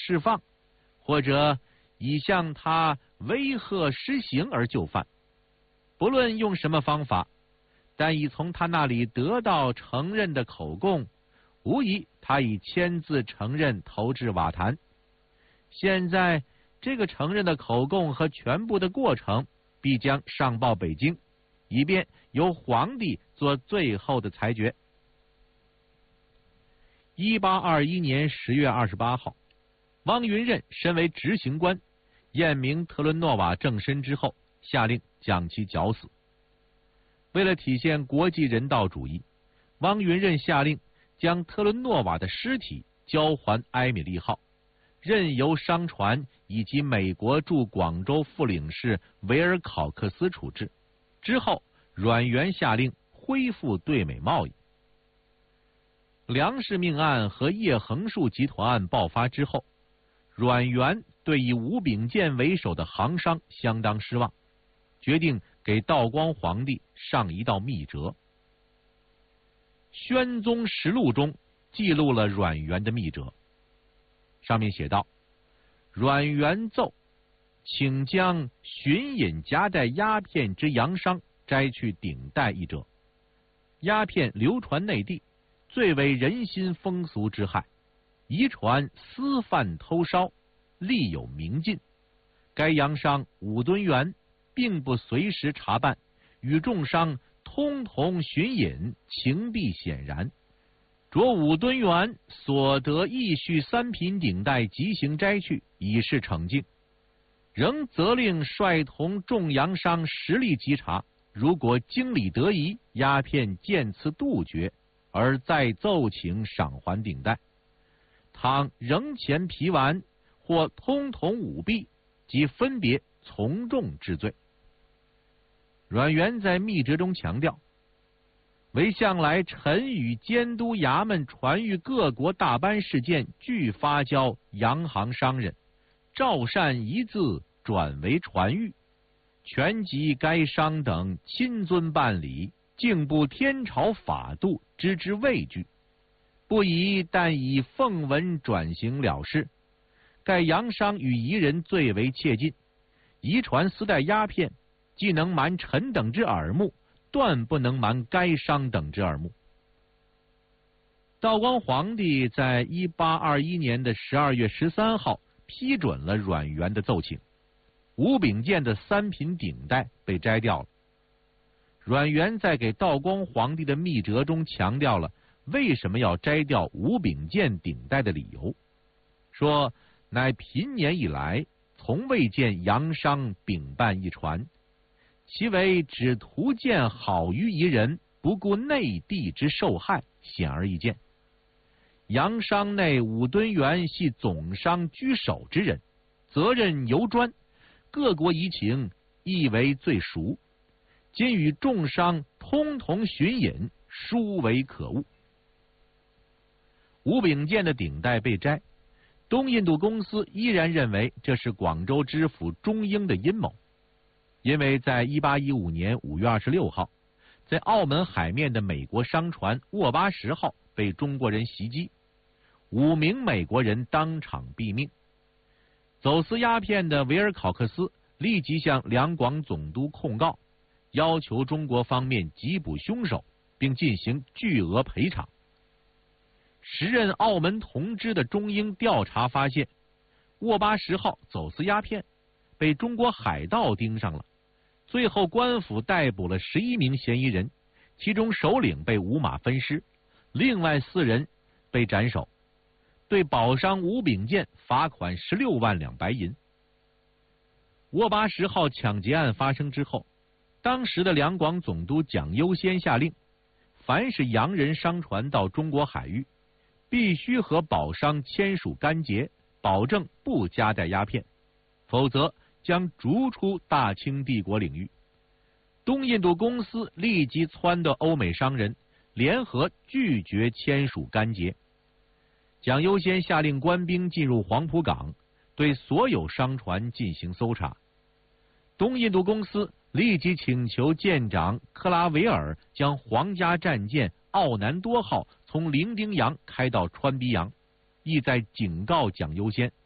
释放，或者以向他威吓施行而就范。不论用什么方法，但已从他那里得到承认的口供，无疑他已签字承认投掷瓦坛。现在这个承认的口供和全部的过程必将上报北京，以便由皇帝做最后的裁决。1821年10月28号，汪云任身为执行官，验明特伦诺瓦正身之后，下令将其绞死。为了体现国际人道主义，汪云任下令将特伦诺瓦的尸体交还埃米利号，任由商船以及美国驻广州副领事维尔考克斯处置。之后，阮元下令恢复对美贸易。粮食命案和叶横树集团案爆发之后，阮元对以吴秉健为首的行商相当失望，决定给道光皇帝上一道密折。《宣宗实录》中记录了阮元的密折，上面写道：阮元奏，请将寻隐夹带鸦片之洋商摘去顶戴一者。鸦片流传内地，最为人心风俗之害，遗传私贩偷烧，历有明禁。该洋商5吨元，并不随时查办，与众商通同寻隐，情必显然。着5吨元所得亦须3品顶戴即行摘去，以示惩敬。仍责令率同众洋商实力稽查，如果经理得宜，鸦片见此杜绝，而再奏请赏还顶戴。倘仍前皮丸，或通同舞弊，即分别从重治罪。阮元在密折中强调，为向来臣与监督衙门传谕各国大班事件俱发交洋行商人，赵善一字转为传谕，全集该商等亲遵办理，竟不天朝法度，知之畏惧，不宜但以奉文转行了事。盖洋商与夷人最为切近，遗传私带鸦片，既能瞒臣等之耳目，断不能瞒该商等之耳目。道光皇帝在1821年的12月13号批准了阮元的奏请，吴秉健的3品顶戴被摘掉了。阮元在给道光皇帝的密折中强调了为什么要摘掉吴秉健顶戴的理由，说乃平年以来从未见洋商秉办一传，其为只图见好于夷人，不顾内地之受害，显而易见。洋商内5吨元系总商居首之人，责任尤专，各国夷情亦为最熟，今与众商通同寻隐，殊为可恶。吴秉健的顶戴被摘，东印度公司依然认为这是广州知府中英的阴谋，因为在1815年5月26号，在澳门海面的美国商船沃巴什号被中国人袭击，5名美国人当场毙命。走私鸦片的维尔考克斯立即向两广总督控告，要求中国方面缉捕凶手，并进行巨额赔偿。时任澳门同知的中英调查发现，沃巴什号走私鸦片被中国海盗盯上了，最后官府逮捕了11名嫌疑人，其中首领被五马分尸，另外4人被斩首，对保商吴秉健罚款16万两白银。沃巴什号抢劫案发生之后，当时的两广总督蒋优先下令，凡是洋人商船到中国海域，必须和保商签署干结，保证不夹带鸦片，否则将逐出大清帝国领域。东印度公司立即撺掇欧美商人联合拒绝签署干结。蒋优先下令官兵进入黄浦港，对所有商船进行搜查。东印度公司立即请求舰长克拉维尔将皇家战舰奥南多号从伶仃洋开到川逼洋，意在警告蒋优先，